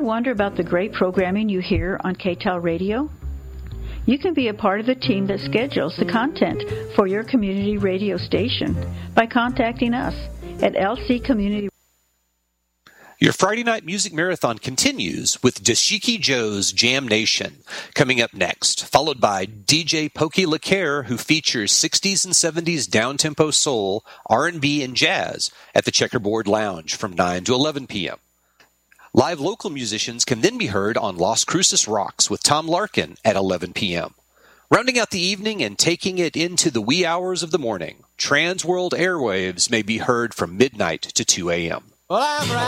wonder about the great programming you hear on KTEL Radio? You can be a part of the team that schedules the content for your community radio station by contacting us at LC Community. Your Friday night music marathon continues with Dashiki Joe's Jam Nation coming up next, followed by DJ Pokey LaCare, who features 60s and 70s down-tempo soul, R&B, and jazz at the Checkerboard Lounge from 9 to 11 p.m. Live local musicians can then be heard on Las Cruces Rocks with Tom Larkin at 11 p.m. Rounding out the evening and taking it into the wee hours of the morning, Trans World Airwaves may be heard from midnight to 2 a.m.